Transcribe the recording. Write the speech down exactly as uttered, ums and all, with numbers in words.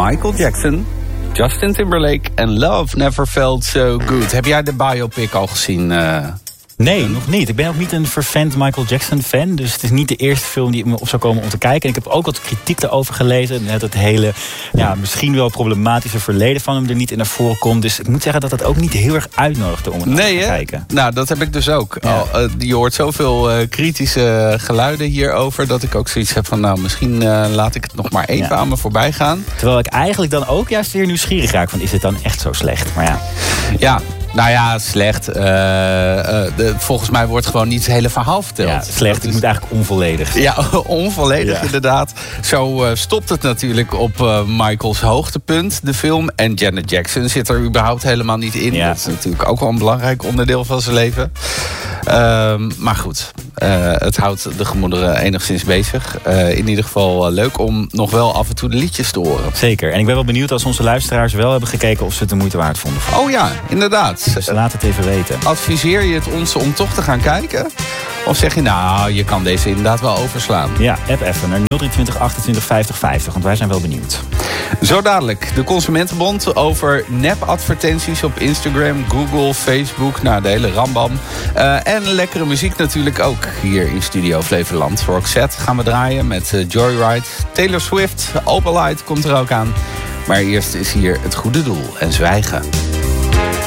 Michael Jackson, Justin Timberlake en Love Never Felt So Good. Heb jij de biopic al gezien? Uh... Nee, nog niet. Ik ben ook niet een vervent Michael Jackson fan. Dus het is niet de eerste film die me op zou komen om te kijken. En ik heb ook wat kritiek daarover gelezen. Net het hele, ja, misschien wel problematische verleden van hem er niet in naar voren komt. Dus ik moet zeggen dat dat ook niet heel erg uitnodigde om het nee, te hè? kijken. Nou, dat heb ik dus ook. Ja. Al, uh, je hoort zoveel uh, kritische geluiden hierover, dat ik ook zoiets heb van, nou, misschien uh, laat ik het nog maar even ja. aan me voorbij gaan. Terwijl ik eigenlijk dan ook juist weer nieuwsgierig raak van, is dit dan echt zo slecht? Maar ja. Ja. Nou ja, slecht. Uh, uh, de, volgens mij wordt gewoon niet het hele verhaal verteld. Ja, slecht. Het is... moet eigenlijk onvolledig. Ja, onvolledig ja. inderdaad. Zo uh, stopt het natuurlijk op uh, Michaels hoogtepunt, de film. En Janet Jackson zit er überhaupt helemaal niet in. Ja. Dat is natuurlijk ook wel een belangrijk onderdeel van zijn leven. Uh, maar goed, uh, het houdt de gemoederen enigszins bezig. Uh, in ieder geval uh, leuk om nog wel af en toe de liedjes te horen. Zeker. En ik ben wel benieuwd als onze luisteraars wel hebben gekeken of ze het de moeite waard vonden. Oh ja, inderdaad. Dus laat het even weten. Adviseer je het ons om toch te gaan kijken? Of zeg je, nou, je kan deze inderdaad wel overslaan? Ja, app even naar nul drietwintig achtentwintig vijftig vijftig, want wij zijn wel benieuwd. Zo dadelijk de Consumentenbond over nep-advertenties op Instagram, Google, Facebook. Nou, de hele rambam. Uh, en lekkere muziek natuurlijk ook hier in Studio Flevoland. Roxette gaan we draaien met uh, Joyride. Taylor Swift, Opalite komt er ook aan. Maar eerst is hier Het Goede Doel en Zwijgen.